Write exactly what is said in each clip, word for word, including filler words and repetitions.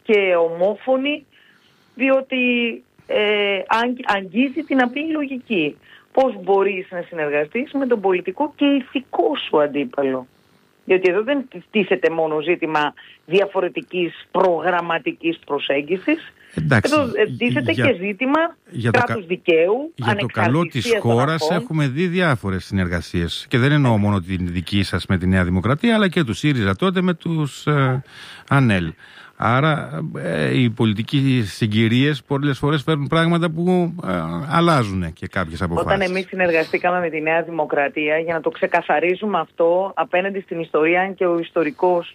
και ομόφωνη, διότι ε, αγγίζει την απλή λογική. Πώς μπορείς να συνεργαστείς με τον πολιτικό και ηθικό σου αντίπαλο. Διότι εδώ δεν τίθεται μόνο ζήτημα διαφορετικής προγραμματικής προσέγγισης. Εντάξει, εδώ τίθεται για, και ζήτημα κράτους δικαίου, για το καλό της χώρας έχουμε δει διάφορες συνεργασίες. Και δεν εννοώ μόνο την δική σας με τη Νέα Δημοκρατία, αλλά και του ΣΥΡΙΖΑ τότε με τους ε, ΑΝΕΛ. Άρα ε, οι πολιτικοί συγκυρίες πολλές φορές φέρνουν πράγματα που ε, αλλάζουν και κάποιες αποφάσεις. Όταν εμείς συνεργαστήκαμε με τη Νέα Δημοκρατία, για να το ξεκαθαρίζουμε αυτό απέναντι στην ιστορία, αν και ο ιστορικός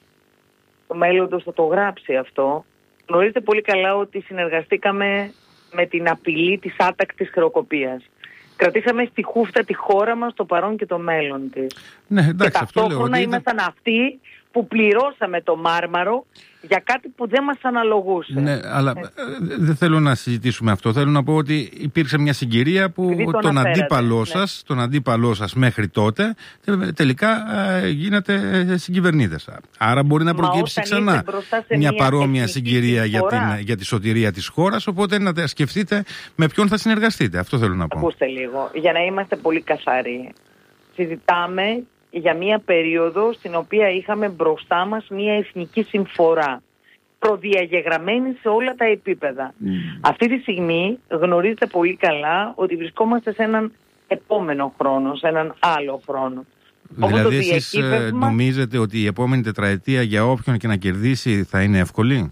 το μέλλοντος θα το γράψει αυτό, γνωρίζετε πολύ καλά ότι συνεργαστήκαμε με την απειλή της άτακτης χρεοκοπίας. Κρατήσαμε στη χούφτα τη χώρα μας, το παρόν και το μέλλον της. Ναι, εντάξει, και ταυτόχρονα ήμασταν ήταν... αυτοί που πληρώσαμε το μάρμαρο για κάτι που δεν μας αναλογούσε. Ναι, αλλά ε. δεν θέλω να συζητήσουμε αυτό. Θέλω να πω ότι υπήρξε μια συγκυρία που τον, τον, αντίπαλό σας, ναι. τον αντίπαλό σας μέχρι τότε τελικά ε, γίνατε συγκυβερνήτες. Άρα μπορεί να προκύψει ξανά μια, μια παρόμοια συγκυρία για, την, για τη σωτηρία της χώρας, οπότε να σκεφτείτε με ποιον θα συνεργαστείτε. Αυτό θέλω να πω. Ακούστε λίγο, για να είμαστε πολύ καθαροί. Συζητάμε για μία περίοδο στην οποία είχαμε μπροστά μας μία εθνική συμφορά, προδιαγεγραμμένη σε όλα τα επίπεδα. Mm. Αυτή τη στιγμή γνωρίζετε πολύ καλά ότι βρισκόμαστε σε έναν επόμενο χρόνο, σε έναν άλλο χρόνο. Δηλαδή εσείς διακύβευμα... νομίζετε ότι η επόμενη τετραετία για όποιον και να κερδίσει θα είναι εύκολη?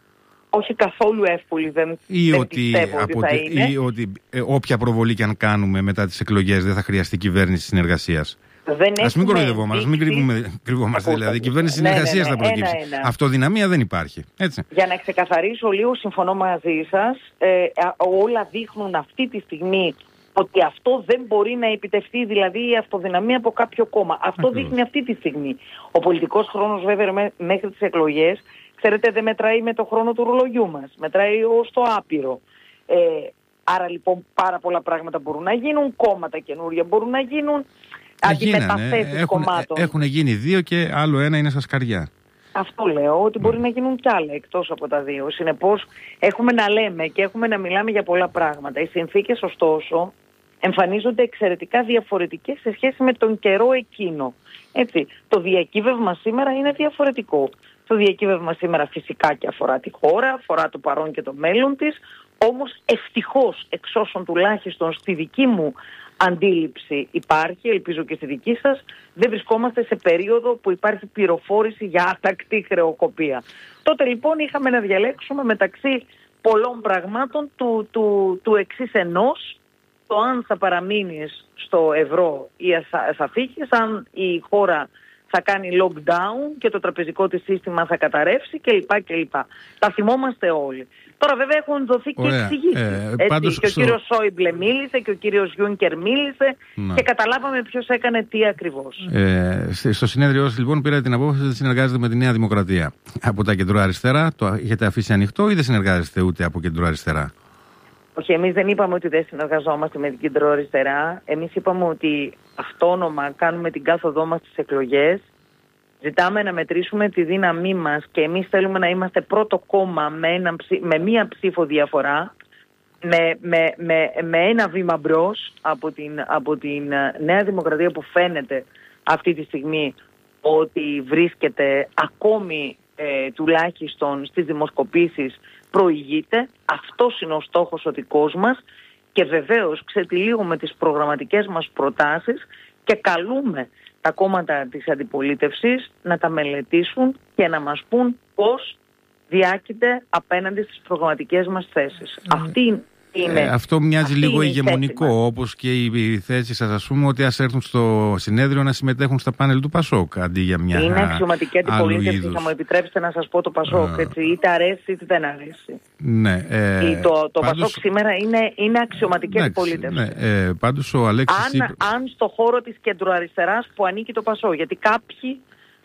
Όχι καθόλου εύκολη, δεν, ή δεν ότι, πιστεύω ότι θα είναι. Ή ότι ε, όποια προβολή και αν κάνουμε μετά τις εκλογές δεν θα χρειαστεί κυβέρνηση συνεργασίας. Ας μην κοροϊδευόμαστε, ας μην κρύβουμε, κρύβομαστε. Δηλαδή, η κυβέρνηση ναι, συνεργασίας ναι, ναι, θα προκύψει. Ένα, ένα. Αυτοδυναμία δεν υπάρχει. Έτσι. Για να ξεκαθαρίσω λίγο, συμφωνώ μαζί σας. Ε, όλα δείχνουν αυτή τη στιγμή ότι αυτό δεν μπορεί να επιτευχθεί, δηλαδή η αυτοδυναμία από κάποιο κόμμα. Αυτό Ακριβώς. δείχνει αυτή τη στιγμή. Ο πολιτικός χρόνος, βέβαια, μέ, μέχρι τις εκλογές, ξέρετε, δεν μετράει με το χρόνο του ρολογιού μας. Μετράει ως το άπειρο. Ε, άρα λοιπόν πάρα πολλά πράγματα μπορούν να γίνουν, κόμματα καινούργια μπορούν να γίνουν. Αντιμεταθέσεις έχουν, κομμάτων. Έχουν γίνει δύο και άλλο ένα είναι στα σκαριά. Αυτό λέω, ότι μπορεί mm. να γίνουν κι άλλα εκτός από τα δύο. Συνεπώς έχουμε να λέμε και έχουμε να μιλάμε για πολλά πράγματα. Οι συνθήκες ωστόσο εμφανίζονται εξαιρετικά διαφορετικές σε σχέση με τον καιρό εκείνο. Έτσι, το διακύβευμα σήμερα είναι διαφορετικό. Το διακύβευμα σήμερα φυσικά και αφορά τη χώρα, αφορά το παρόν και το μέλλον της, όμως ευτυχώς εξ όσων τουλάχιστον στη δική μου αντίληψη υπάρχει, ελπίζω και στη δική σας, δεν βρισκόμαστε σε περίοδο που υπάρχει πληροφόρηση για άτακτη χρεοκοπία. Τότε λοιπόν είχαμε να διαλέξουμε μεταξύ πολλών πραγμάτων του, του, του εξής ενός, το αν θα παραμείνεις στο ευρώ ή θα, θα φύγεις, αν η χώρα θα κάνει lockdown και το τραπεζικό της σύστημα θα καταρρεύσει κλπ. κλπ. Τα θυμόμαστε όλοι. Τώρα βέβαια έχουν δοθεί και εξηγήσεις. Ε, πάντως, και ο στο... κύριος Σόιμπλε μίλησε και ο κύριος Γιούνκερ μίλησε να. και καταλάβαμε ποιος έκανε τι ακριβώς. Ε, στο συνέδριό σας λοιπόν πήρατε την απόφαση ότι συνεργάζεστε με τη Νέα Δημοκρατία. Από τα κεντροαριστερά το έχετε αφήσει ανοιχτό ή δεν συνεργάζεστε ούτε από κεντροαριστερά? Όχι, εμείς δεν είπαμε ότι δεν συνεργαζόμαστε με την κεντροαριστερά. Εμείς είπαμε ότι αυτόνομα κάνουμε την κάθοδό μας στις εκλογές. Ζητάμε να μετρήσουμε τη δύναμή μας και εμείς θέλουμε να είμαστε πρώτο κόμμα με, ένα, με μία ψήφο διαφορά, με, με, με, με ένα βήμα μπρος από την, από την Νέα Δημοκρατία που φαίνεται αυτή τη στιγμή ότι βρίσκεται ακόμη ε, τουλάχιστον στις δημοσκοπήσεις προηγείται. Αυτός είναι ο στόχος ο δικός μας και βεβαίως ξετυλίγουμε τις προγραμματικές μας προτάσεις και καλούμε τα κόμματα της αντιπολίτευσης να τα μελετήσουν και να μας πούν πώς διάκειται απέναντι στις προγραμματικές μας θέσεις. Mm. Αυτή είναι, ε, αυτό μοιάζει λίγο ηγεμονικό, όπως και η θέση σας, ας πούμε, ότι ας έρθουν στο συνέδριο να συμμετέχουν στα πάνελ του Πασόκ αντί για μια είναι αξιωματική αντιπολίτευση, θα μου επιτρέψετε να σας πω το Πασόκ, uh, έτσι, είτε αρέσει είτε δεν αρέσει. Ναι, ε, το το πάντως, Πασόκ σήμερα είναι, είναι αξιωματική εντάξει, αντιπολίτευση. Ναι, ε, πάντως ο Αλέξης αν, είπε... αν στο χώρο της κεντροαριστεράς που ανήκει το Πασόκ, γιατί κάποιοι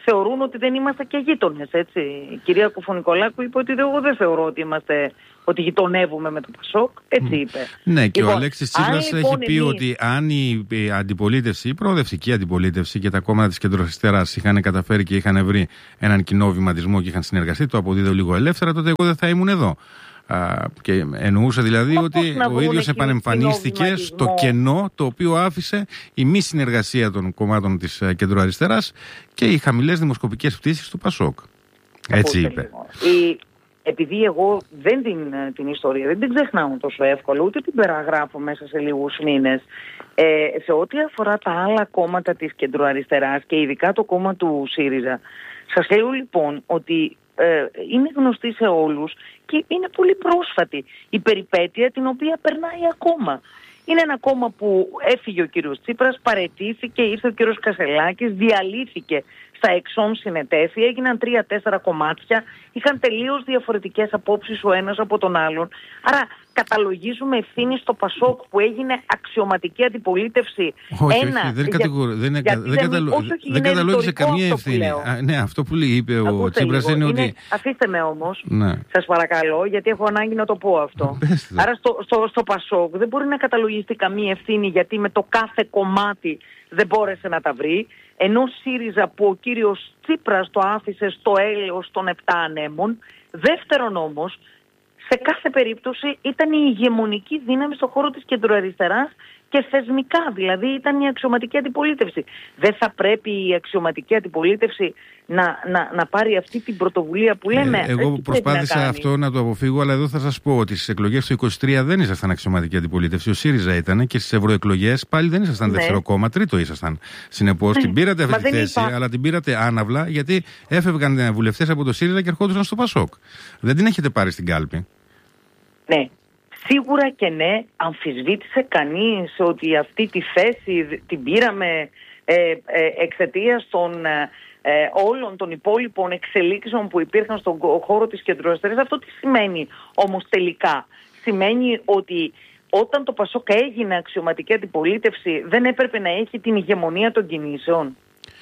θεωρούν ότι δεν είμαστε και γείτονες, έτσι. Η κυρία Κουφωνικολάκου είπε ότι εγώ δεν θεωρώ ότι είμαστε, ότι γειτονεύουμε με το Πασόκ, έτσι είπε. Ναι, και λοιπόν, ο Αλέξης Τσίπρας έχει πει εμείς... ότι αν η αντιπολίτευση, η προοδευτική αντιπολίτευση και τα κόμματα της κεντροαριστεράς είχαν καταφέρει και είχαν βρει έναν κοινό βηματισμό και είχαν συνεργαστεί, το αποδίδω λίγο ελεύθερα, τότε εγώ δεν θα ήμουν εδώ. Α, και εννοούσε δηλαδή Μα ότι ο ίδιος επανεμφανίστηκε στο κενό το οποίο άφησε η μη συνεργασία των κομμάτων της κεντροαριστεράς και οι χαμηλές δημοσκοπικές πτήσεις του Πασόκ. Έτσι είπε. Η... Επειδή εγώ δεν την, την ιστορία δεν την ξεχνάω τόσο εύκολα, ούτε την περιγράφω μέσα σε λίγους μήνες. Ε, σε ό,τι αφορά τα άλλα κόμματα της κεντροαριστεράς και ειδικά το κόμμα του ΣΥΡΙΖΑ, σας λέω λοιπόν ότι ε, είναι γνωστή σε όλους και είναι πολύ πρόσφατη η περιπέτεια την οποία περνάει ακόμα. Είναι ένα κόμμα που έφυγε ο κύριος Τσίπρας, παραιτήθηκε, ήρθε ο κύριος Κασελάκης, διαλύθηκε στα εξών συνετέθη, έγιναν τρία-τέσσερα κομμάτια, είχαν τελείως διαφορετικές απόψεις ο ένας από τον άλλον. Άρα καταλογίζουμε ευθύνη στο Πασόκ που έγινε αξιωματική αντιπολίτευση. Όχι, Ένα, όχι, δεν, για, κατηγορ, δεν, δεν, δεν, καταλο, όχι, όχι, δεν καταλόγισε καμία ευθύνη. Α, ναι, αυτό που λέει, είπε Ακούστε ο Τσίπρας είναι, είναι ότι... Αφήστε με όμως, ναι. σας παρακαλώ, γιατί έχω ανάγκη να το πω αυτό. Πέστε. Άρα στο, στο, στο Πασόκ δεν μπορεί να καταλογιστεί καμία ευθύνη γιατί με το κάθε κομμάτι δεν μπόρεσε να τα βρει. Ενώ ΣΥΡΙΖΑ που ο κύριος Τσίπρας το άφησε στο έλεος των επτά ανέμων. Δεύτερον όμως, σε κάθε περίπτωση ήταν η ηγεμονική δύναμη στον χώρο της κεντροαριστεράς και θεσμικά, δηλαδή ήταν η αξιωματική αντιπολίτευση. Δεν θα πρέπει η αξιωματική αντιπολίτευση να, να, να πάρει αυτή την πρωτοβουλία που λέμε. Ε, εγώ προσπάθησα να αυτό να το αποφύγω, αλλά εδώ θα σας πω ότι στις εκλογές του είκοσι τρία δεν ήσασταν αξιωματική αντιπολίτευση. Ο ΣΥΡΙΖΑ ήταν και στις ευρωεκλογές πάλι δεν ήσασταν ναι. δεύτερο κόμμα, τρίτο ήσασταν. Συνεπώς ναι. την πήρατε αυτή τη θέση, είπα... αλλά την πήρατε άναυλα γιατί έφευγαν βουλευτές από το ΣΥΡΙΖΑ και ερχόντουσαν στο Πασόκ. Δεν την έχετε πάρει στην κάλπη. Ναι. Σίγουρα και ναι, αμφισβήτησε κανείς ότι αυτή τη θέση την πήραμε ε, ε, εξαιτίας των ε, όλων των υπόλοιπων εξελίξεων που υπήρχαν στον χώρο της κεντροαριστεράς. Αυτό τι σημαίνει όμως τελικά? Σημαίνει ότι όταν το Πασόκ έγινε αξιωματική αντιπολίτευση δεν έπρεπε να έχει την ηγεμονία των κινήσεων.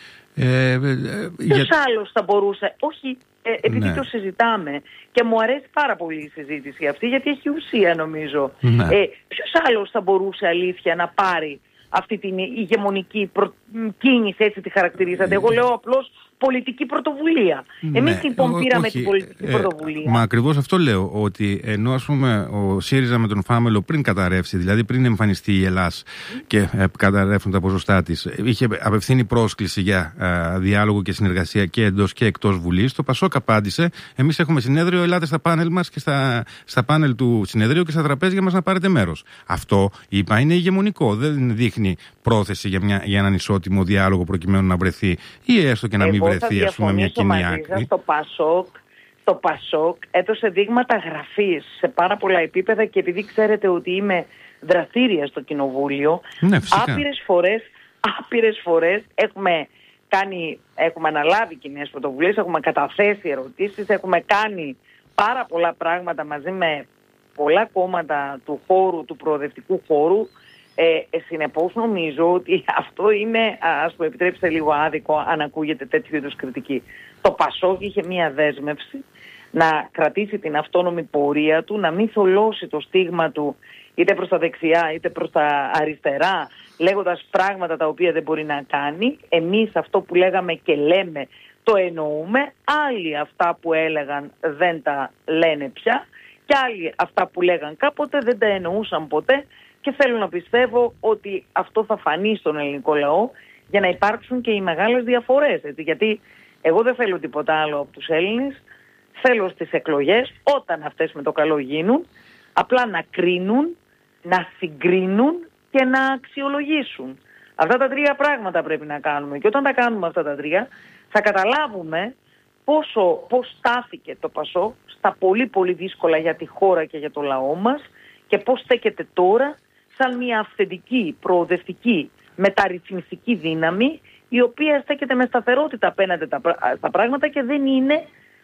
Ε, ε, Ποιος για... άλλος θα μπορούσε? Όχι, ε, επειδή ναι. το συζητάμε και μου αρέσει πάρα πολύ η συζήτηση αυτή γιατί έχει ουσία νομίζω. Ναι. Ε, ποιος άλλος θα μπορούσε αλήθεια να πάρει αυτή την ηγεμονική προ... κίνηση, έτσι τη χαρακτηρίζατε? Εγώ λέω απλώς πολιτική πρωτοβουλία. Ναι. Εμείς λοιπόν πήραμε την πολιτική ε, πρωτοβουλία. Μα ακριβώς αυτό λέω, ότι ενώ ας πούμε ο ΣΥΡΙΖΑ με τον Φάμελο πριν καταρρεύσει, δηλαδή πριν εμφανιστεί η Ελλάς mm. και ε, καταρρεύσουν τα ποσοστά της, είχε απευθύνει πρόσκληση για ε, διάλογο και συνεργασία και εντός και εκτός Βουλής. Το Πασόκ απάντησε, εμείς έχουμε συνέδριο, ελάτε στα πάνελ μας και στα, στα πάνελ του συνεδρίου και στα τραπέζια μας να πάρετε μέρος. Αυτό, είπα, είναι ηγεμονικό. Δεν δείχνει πρόθεση για, μια, για έναν ισότιμο διάλογο προκειμένου να βρεθεί ή έστω και να μην βρεθεί, ας πούμε, μια κοινή άκρη. Στο Πασόκ, το Πασόκ έδωσε δείγματα γραφής σε πάρα πολλά επίπεδα και επειδή ξέρετε ότι είμαι δραστήρια στο Κοινοβούλιο, ναι, άπειρες φορές, άπειρες φορές έχουμε κάνει, έχουμε αναλάβει κοινές πρωτοβουλίες, έχουμε καταθέσει ερωτήσεις, έχουμε κάνει πάρα πολλά πράγματα μαζί με πολλά κόμματα του χώρου, του προοδευτικού χώρου. Ε, συνεπώς νομίζω ότι αυτό είναι, ας μου επιτρέψετε λίγο άδικο αν ακούγεται τέτοιου είδους κριτική. Το Πασόκ είχε μία δέσμευση να κρατήσει την αυτόνομη πορεία του, να μην θολώσει το στίγμα του είτε προς τα δεξιά είτε προς τα αριστερά, λέγοντας πράγματα τα οποία δεν μπορεί να κάνει. Εμείς αυτό που λέγαμε και λέμε το εννοούμε, άλλοι αυτά που έλεγαν δεν τα λένε πια και άλλοι αυτά που λέγαν κάποτε δεν τα εννοούσαν ποτέ. Και θέλω να πιστεύω ότι αυτό θα φανεί στον ελληνικό λαό για να υπάρξουν και οι μεγάλες διαφορές. Έτσι. Γιατί εγώ δεν θέλω τίποτα άλλο από τους Έλληνες. Θέλω στις εκλογές, όταν αυτές με το καλό γίνουν, απλά να κρίνουν, να συγκρίνουν και να αξιολογήσουν. Αυτά τα τρία πράγματα πρέπει να κάνουμε. Και όταν τα κάνουμε αυτά τα τρία, θα καταλάβουμε πόσο, πώς στάθηκε το Πασόκ στα πολύ πολύ δύσκολα για τη χώρα και για το λαό μας και πώς στέκεται τώρα σαν μια αυθεντική, προοδευτική, μεταρρυθμιστική δύναμη η οποία στέκεται με σταθερότητα απέναντι στα πράγματα και δεν είναι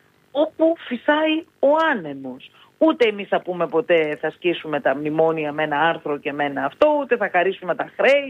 όπου φυσάει ο άνεμος. Ούτε εμείς θα πούμε ποτέ θα σκίσουμε τα μνημόνια με ένα άρθρο και με ένα αυτό, ούτε θα χαρίσουμε τα χρέη,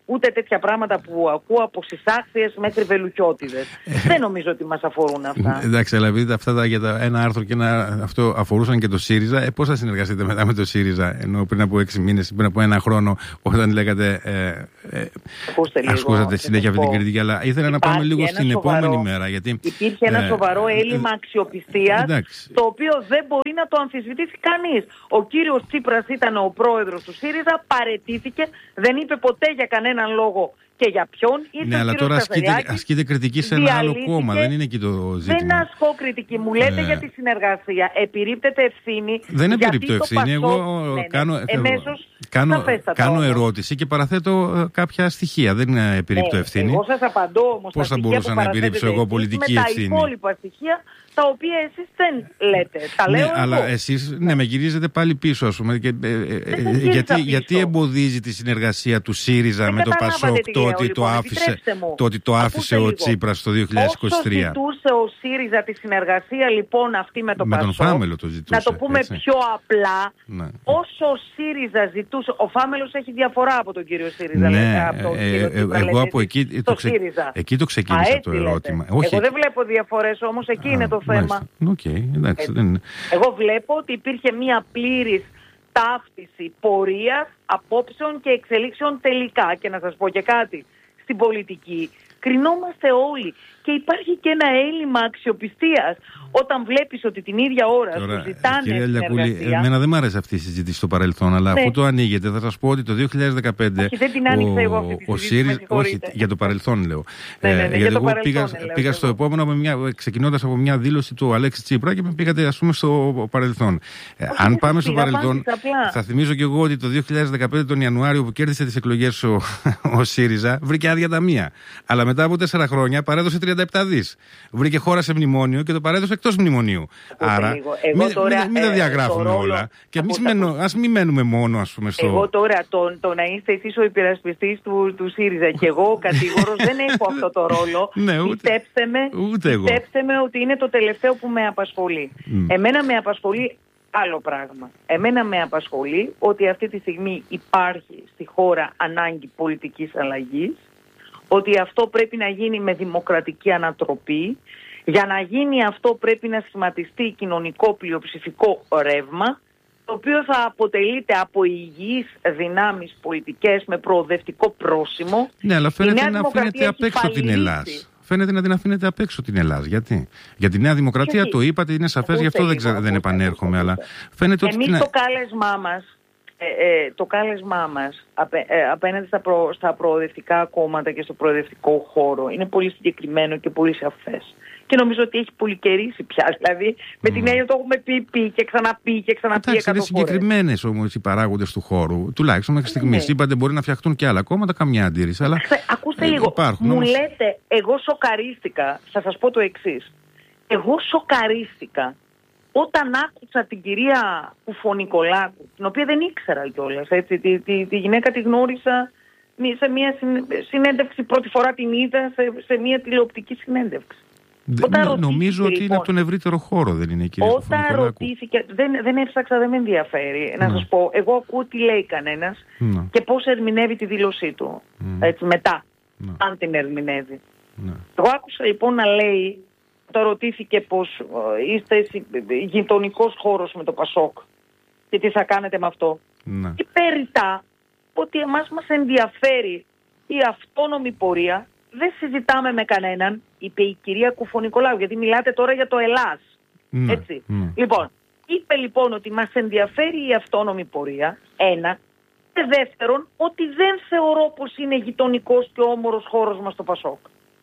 ούτε τέτοια πράγματα που ακούω από συσάξιες μέχρι βελουχιώτιδες. Δεν νομίζω ότι μας αφορούν αυτά. Εντάξει, αλλά επειδή αυτά τα, για τα, ένα άρθρο και ένα αυτό αφορούσαν και το ΣΥΡΙΖΑ, ε, πώς θα συνεργαστείτε μετά με το ΣΥΡΙΖΑ, ενώ πριν από έξι μήνες, πριν από ένα χρόνο, όταν λέγατε. Ε, ε, ασκούσατε συνέχεια αυτή την κριτική, αλλά ήθελα να πάμε λίγο στην σοβαρό, επόμενη μέρα. Γιατί, υπήρχε ένα ε, σοβαρό έλλειμμα αξιοπιστίας, το οποίο δεν μπορεί να το αμφισβητήσει κανείς. Ο κύριος Τσίπρας ήταν ο πρόεδρος του ΣΥΡΙΖΑ, παραιτήθηκε, δεν είπε ποτέ για κανέναν λόγο και για ποιον. Ναι, αλλά τώρα ασκείται, ασκείται κριτική σε ένα άλλο κόμμα, δεν είναι εκεί το ζήτημα. Δεν ασκώ κριτική, μου λέτε ε... για τη συνεργασία. Επιρρύπτεται ευθύνη. Δεν επιρρύπτω ευθύνη. Εγώ ναι, ναι. κάνω, εμέσως, κάνω, κάνω ερώτηση και παραθέτω κάποια στοιχεία. Δεν επιρρύπτω ευθύνη. Εγώ σας απαντώ όμως. Πώς θα μπορούσα να επιρρύψω εγώ πολιτική ευθύνη? Με τα υπόλοιπα στοιχεία, τα οποία εσείς δεν λέτε. Τα λέω ναι, εγώ. Αλλά εσείς ναι, με γυρίζετε πάλι πίσω, ας πούμε. Και, ε, ε, γιατί, γιατί εμποδίζει τη συνεργασία του ΣΥΡΙΖΑ με το ΠΑΣΟΚ το ότι το άφησε, το ότι το άφησε ο Τσίπρας το δύο χιλιάδες είκοσι τρία? Όσο ζητούσε ο ΣΥΡΙΖΑ τη συνεργασία λοιπόν αυτή με το με ΠΑΣΟΚ, τον Φάμελο το ζητούσε, να το πούμε έτσι. πιο απλά, ναι. όσο ο ΣΥΡΙΖΑ ζητούσε, ο Φάμελος έχει διαφορά από τον κύριο ΣΥΡΙΖΑ. Ναι, λέτε, από τον ε, κύριο ε, Τσίπρα, εγώ λέτε, από εκεί το, ξε... εκεί το ξεκίνησα. Α, το ερώτημα. Όχι. Εγώ δεν βλέπω διαφορές, όμως εκεί Α, είναι το θέμα. Okay, εντάξει, δεν είναι. Εγώ βλέπω ότι υπήρχε μία πλήρης ταύτιση πορείας, απόψεων και εξελίξεων τελικά. Και να σας πω και κάτι, στην πολιτική κρινόμαστε όλοι και υπάρχει και ένα έλλειμμα αξιοπιστίας όταν βλέπεις ότι την ίδια ώρα Τώρα, σου ζητάνε κυρία Λιακούλη, εμένα δεν μου άρεσε αυτή η συζήτηση στο παρελθόν, αλλά ναι. αφού το ανοίγετε θα σας πω ότι το δύο χιλιάδες δεκαπέντε όχι, δεν την άνοιξα εγώ αυτή τη συζήτηση, όχι, για το παρελθόν λέω. Ναι, ναι, ναι, ε, γιατί εγώ πήγα, λέω, πήγα στο επόμενο ξεκινώντας από μια δήλωση του Αλέξη Τσίπρα και με πήγατε ας πούμε στο παρελθόν. Ε, αν πάμε στο παρελθόν, θα θυμίζω και εγώ ότι το δύο χιλιάδες δεκαπέντε τον Ιανουάριο που κέρδισε τις εκλογές ο, ο ΣΥΡΙΖΑ βρήκε άδεια ταμεία. Αλλά μετά από τέσσερα χρόνια παρέδωσε τριάντα επτά δις. Βρήκε χώρα σε μνημόνιο και το παρέδωσε εκτός μνημονίου. Άρα, μην μη τα διαγράφουμε ρόλο, όλα. Και ας μην μένουμε μόνο, ας πούμε, στο. Εγώ τώρα, το, το να είστε εσείς ο υπερασπιστής του, του ΣΥΡΙΖΑ και εγώ ο κατηγόρος δεν έχω αυτό το ρόλο. Ναι, ούτε, πιστέψτε με, ούτε πιστέψτε με ότι είναι το τελευταίο που με απασχολεί. Mm. Εμένα με απασχολεί άλλο πράγμα. Εμένα με απασχολεί ότι αυτή τη στιγμή υπάρχει στη χώρα ανάγκη πολιτικής αλλαγής, ότι αυτό πρέπει να γίνει με δημοκρατική ανατροπή. Για να γίνει αυτό πρέπει να σχηματιστεί κοινωνικό πλειοψηφικό ρεύμα, το οποίο θα αποτελείται από υγιείς δυνάμεις πολιτικές με προοδευτικό πρόσημο. Ναι, αλλά φαίνεται να αφήνεται απ' έξω την Ελλάδα. Φαίνεται να την αφήνεται απ' έξω την Ελλάδα. Γιατί? Για τη Νέα Δημοκρατία γιατί? Το είπατε, είναι σαφές, γι' αυτό δεν, ξα... δεν επανέρχομαι. Αλλά φαίνεται ότι. Εμείς το κάλεσμά μας, ε, ε, το κάλεσμά μας απέ, ε, απέναντι στα, προ, στα προοδευτικά κόμματα και στο προοδευτικό χώρο είναι πολύ συγκεκριμένο και πολύ σαφές. Και νομίζω ότι έχει πολύ καιρίσει πια. Δηλαδή, με mm. την έννοια το έχουμε πει, πει και ξαναπεί και ξαναπεί. Εντάξει, είναι συγκεκριμένες όμως οι παράγοντες του χώρου. Τουλάχιστον μέχρι στιγμής. Ναι. Είπατε μπορεί να φτιαχτούν και άλλα κόμματα, καμιά αντίρρηση. Αλλά ακούστε λίγο. Υπάρχουν, μου όμως. λέτε, εγώ σοκαρίστηκα. Θα σας πω το εξής. Εγώ σοκαρίστηκα όταν άκουσα την κυρία Κουφονικολάκου, την οποία δεν ήξερα κιόλας. Τη, τη, τη, τη γυναίκα τη γνώρισα σε μια συνέντευξη. Πρώτη φορά την είδα σε, σε μια τηλεοπτική συνέντευξη. Όταν νομίζω ότι λοιπόν, είναι από τον ευρύτερο χώρο, δεν είναι, κυρία Όταν ρωτήθηκε, δεν, δεν έψαξα, δεν με ενδιαφέρει να mm. σας πω. Εγώ ακούω τι λέει κανένας mm. και πώς ερμηνεύει τη δήλωσή του mm. έτσι, μετά, mm. αν την ερμηνεύει. Mm. Εγώ άκουσα λοιπόν να λέει, το ρωτήθηκε πως ε, είστε γειτονικός χώρος με το ΠΑΣΟΚ και τι θα κάνετε με αυτό. Mm. Και περιτά ότι εμάς μας ενδιαφέρει η αυτόνομη πορεία. Δεν συζητάμε με κανέναν, είπε η κυρία Κουφονικολάου, γιατί μιλάτε τώρα για το Ελλάς. Mm, έτσι. Mm. Λοιπόν, είπε λοιπόν ότι μας ενδιαφέρει η αυτόνομη πορεία, ένα, και δεύτερον, ότι δεν θεωρώ πως είναι γειτονικός και όμορος χώρος μας το ΠΑΣΟΚ.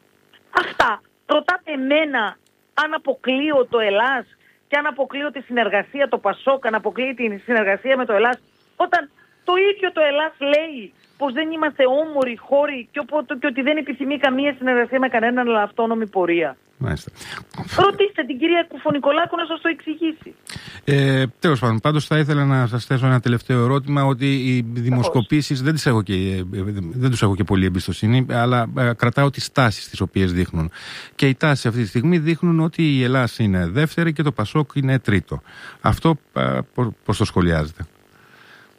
Αυτά. Ρωτάτε εμένα αν αποκλείω το Ελλάς και αν αποκλείω τη συνεργασία το ΠΑΣΟΚ, αν αποκλείει τη συνεργασία με το Ελλάς, όταν το ίδιο το Ελλάς λέει πως δεν είμαστε όμοροι χώροι και, και ότι δεν επιθυμεί καμία συνεργασία με κανέναν, αλλά αυτόνομη πορεία. Μάλιστα. Ρωτήστε την κυρία Κουφονικολάκου να σας το εξηγήσει. Ε, τέλος πάντων, πάντως θα ήθελα να σας θέσω ένα τελευταίο ερώτημα, ότι οι δημοσκοπήσεις δεν, τις έχω και, δεν τους έχω και πολύ εμπιστοσύνη, αλλά ε, κρατάω τις τάσεις τις οποίες δείχνουν. Και οι τάσεις αυτή τη στιγμή δείχνουν ότι η Ελλάδα είναι δεύτερη και το ΠΑΣΟΚ είναι τρίτο. Αυτό ε, πώς το σχολιάζετε?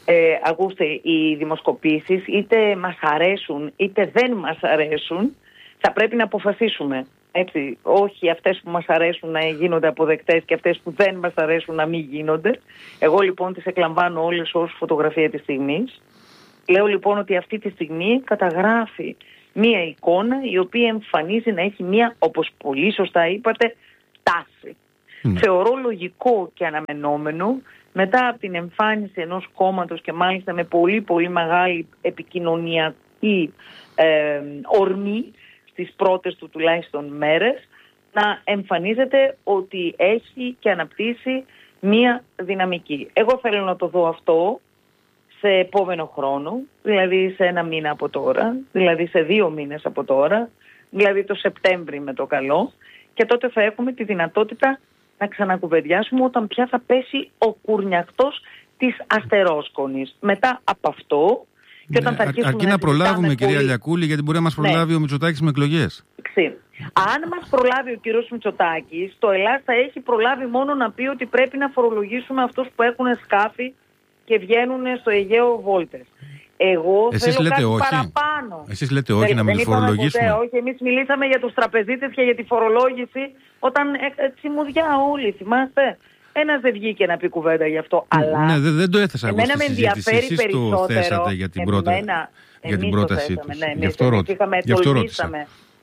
Ε, ακούστε, οι δημοσκοπήσεις είτε μας αρέσουν είτε δεν μας αρέσουν, θα πρέπει να αποφασίσουμε. Έτσι, όχι αυτές που μας αρέσουν να γίνονται αποδεκτές και αυτές που δεν μας αρέσουν να μην γίνονται. Εγώ λοιπόν τις εκλαμβάνω όλες ως φωτογραφία της στιγμής. Λέω λοιπόν ότι αυτή τη στιγμή καταγράφει μία εικόνα η οποία εμφανίζει να έχει μία, όπως πολύ σωστά είπατε, τάση. Mm. Θεωρώ λογικό και αναμενόμενο μετά από την εμφάνιση ενός κόμματος και μάλιστα με πολύ πολύ μεγάλη επικοινωνιακή ε, ορμή στις πρώτες του τουλάχιστον μέρες, να εμφανίζεται ότι έχει και αναπτύσσει μία δυναμική. Εγώ θέλω να το δω αυτό σε επόμενο χρόνο, δηλαδή σε ένα μήνα από τώρα, δηλαδή σε δύο μήνες από τώρα, δηλαδή το Σεπτέμβρη με το καλό, και τότε θα έχουμε τη δυνατότητα να ξανακουβεντιάσουμε όταν πια θα πέσει ο κουρνιακτός της αστερόσκονης. Μετά από αυτό, και όταν θα αρχίσουμε αρκεί να, να προλάβουμε, κυρία πολύ... Λιακούλη, γιατί μπορεί να μας προλάβει ναι. ο Μητσοτάκης με εκλογές. Ξύ. Αν μας προλάβει ο κύριος Μητσοτάκης, το Ελλάς θα έχει προλάβει μόνο να πει ότι πρέπει να φορολογήσουμε αυτούς που έχουν σκάφη και βγαίνουν στο Αιγαίο βόλτες. Εγώ Εσείς θέλω λέτε κάτι όχι. παραπάνω. Εσείς λέτε όχι, δεν, να μην τους φορολογήσουμε. Ποτέ, όχι, εμείς μιλήσαμε για τους τραπεζίτες και για τη φορολόγηση όταν ε, ε, τσιμουδιά όλοι, θυμάστε. Ένας δεν βγήκε να πει κουβέντα γι' αυτό. Αλλά ναι, δεν, δεν το έθεσα εγώ στη συζήτηση. Εσείς το θέσατε για την, πρώτα, εμένα, για την πρότασή τους. Ναι, γι' αυτό, ρώτη, γι αυτό ρώτησα.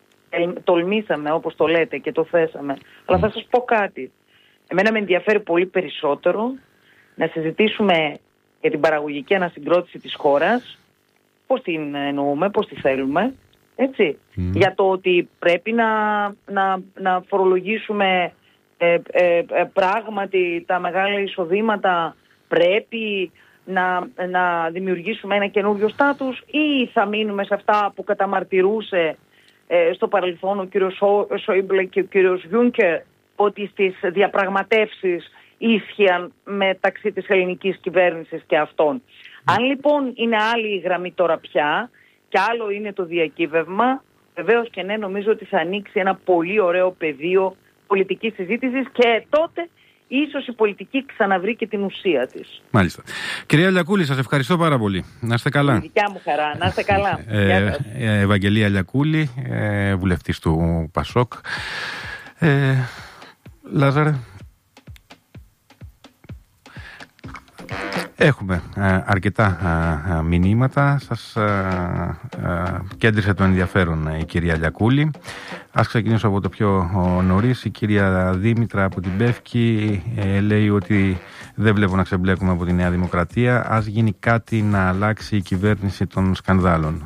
Τολμήσαμε όπως το λέτε και το θέσαμε. Mm. Αλλά θα σας πω κάτι. Εμένα με ενδιαφέρει πολύ περισσότερο να συζητήσουμε για την παραγωγική ανασυγκρότηση της χώρας, πώς την εννοούμε, πώς τη θέλουμε, έτσι. Mm. Για το ότι πρέπει να, να, να φορολογήσουμε ε, ε, ε, πράγματι τα μεγάλα εισοδήματα, πρέπει να, να δημιουργήσουμε ένα καινούριο στάτους ή θα μείνουμε σε αυτά που καταμαρτυρούσε ε, στο παρελθόν ο κύριος Σόιμπλε και ο κύριος Γιούνκερ, ότι στις διαπραγματεύσεις ίσχυαν μεταξύ της ελληνικής κυβέρνησης και αυτών. Αν λοιπόν είναι άλλη η γραμμή τώρα πια και άλλο είναι το διακύβευμα, βεβαίως και ναι, νομίζω ότι θα ανοίξει ένα πολύ ωραίο πεδίο πολιτικής συζήτησης και τότε ίσως η πολιτική ξαναβρει και την ουσία της. Μάλιστα. Κυρία Λιακούλη, σας ευχαριστώ πάρα πολύ. Να είστε καλά. Η δικιά μου χαρά. Να είστε καλά. ε, ε, Ευαγγελία Λιακούλη, ε, βουλευτής του Πασόκ. Ε, Λάζαρε. Έχουμε ε, αρκετά ε, μηνύματα. Σας ε, ε, κέντρισε το ενδιαφέρον ε, η κυρία Λιακούλη. Ας ξεκινήσω από το πιο ο, νωρίς. Η κυρία Δήμητρα από την Πεύκη ε, λέει ότι δεν βλέπω να ξεμπλέκουμε από τη Νέα Δημοκρατία. Ας γίνει κάτι να αλλάξει η κυβέρνηση των σκανδάλων.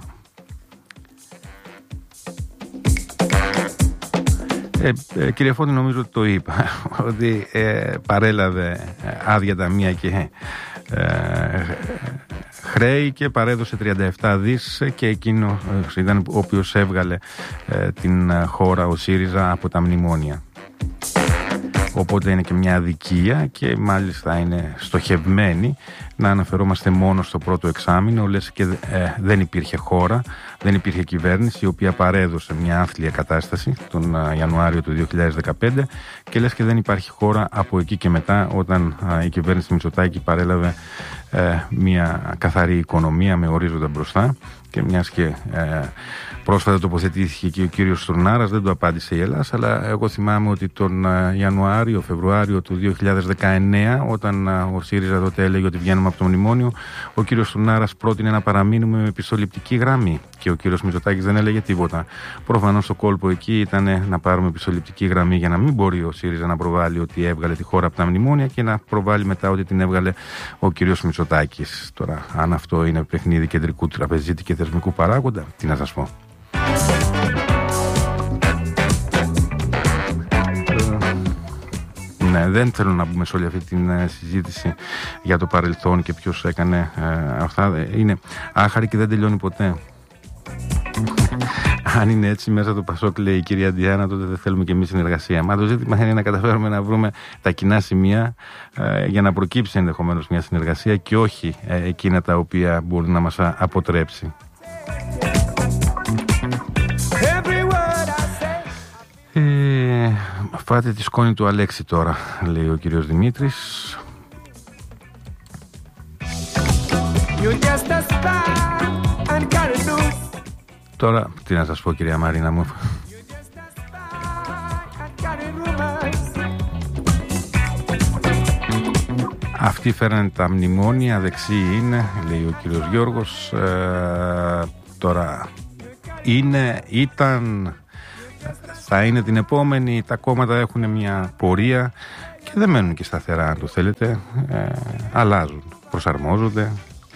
Ε, ε, κύριε Φώτη, νομίζω ότι το είπα, ότι ε, παρέλαβε άδεια ταμεία και ε, χρέη και παρέδωσε τριάντα επτά δις και εκείνο ε, ήταν ο οποίος έβγαλε ε, την χώρα, ο ΣΥΡΙΖΑ, από τα μνημόνια. Οπότε είναι και μια αδικία και μάλιστα είναι στοχευμένη να αναφερόμαστε μόνο στο πρώτο εξάμηνο, λες και ε, δεν υπήρχε χώρα, δεν υπήρχε κυβέρνηση η οποία παρέδωσε μια άθλια κατάσταση τον ε, Ιανουάριο του δύο χιλιάδες δεκαπέντε και λες και δεν υπάρχει χώρα από εκεί και μετά όταν ε, η κυβέρνηση Μητσοτάκη παρέλαβε ε, μια καθαρή οικονομία με ορίζοντα μπροστά και μιας και ε, πρόσφατα τοποθετήθηκε και ο κύριος Στουρνάρας, δεν το απάντησε η Ελλάς, αλλά εγώ θυμάμαι ότι τον Ιανουάριο, Φεβρουάριο του δύο χιλιάδες δεκαεννέα, όταν ο ΣΥΡΙΖΑ τότε έλεγε ότι βγαίνουμε από το μνημόνιο, ο κύριος Στουρνάρας πρότεινε να παραμείνουμε με πιστοληπτική γραμμή και ο κύριος Μητσοτάκης δεν έλεγε τίποτα. Προφανώς το κόλπο εκεί ήταν να πάρουμε πιστοληπτική γραμμή για να μην μπορεί ο ΣΥΡΙΖΑ να προβάλλει ότι έβγαλε τη χώρα από τα μνημόνια και να προβάλλει μετά ότι την έβγαλε ο κύριος Μητσοτάκης. Τώρα, αν αυτό είναι παιχνίδι κεντρικού τραπεζίτη και θεσμικού παράγοντα, τι να σας πω. Ναι, δεν θέλω να μπούμε σε όλη αυτή τη συζήτηση για το παρελθόν και ποιος έκανε ε, αυτά. Είναι άχαρη και δεν τελειώνει ποτέ. Αν είναι έτσι μέσα το Πασόκ, λέει η κυρία Ντιάνα, τότε δεν θέλουμε και εμείς συνεργασία. Μα το ζήτημα είναι να καταφέρουμε να βρούμε τα κοινά σημεία ε, για να προκύψει ενδεχομένως μια συνεργασία και όχι ε, εκείνα τα οποία μπορούν να μας αποτρέψει. Ε, φάτε τη σκόνη του Αλέξη τώρα, λέει ο κύριος Δημήτρης. Τώρα, τι να σας πω, κυρία Μαρίνα μου. Αυτοί φέρανε τα μνημόνια, δεξί είναι, λέει ο κύριος Γιώργος. Ε, τώρα είναι, ήταν, θα είναι την επόμενη. Τα κόμματα έχουν μια πορεία και δεν μένουν και σταθερά, αν το θέλετε. Ε, αλλάζουν, προσαρμόζονται.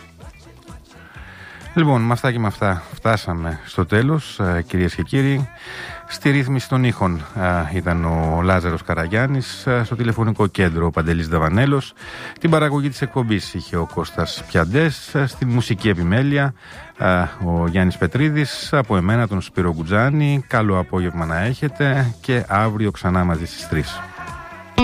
Λοιπόν, με αυτά και με αυτά φτάσαμε στο τέλος, ε, κυρίες και κύριοι. Στη ρύθμιση των ήχων ε, ήταν ο Λάζαρος Καραγιάννης, ε, στο τηλεφωνικό κέντρο ο Παντελής Δαβανέλος, την παραγωγή της εκπομπής είχε ο Κώστας Πιαντές, ε, στη μουσική επιμέλεια ε, ο Γιάννης Πετρίδης, από εμένα τον Σπύρο Γκουτζάνη. Καλό απόγευμα να έχετε και αύριο ξανά μαζί στις τρεις.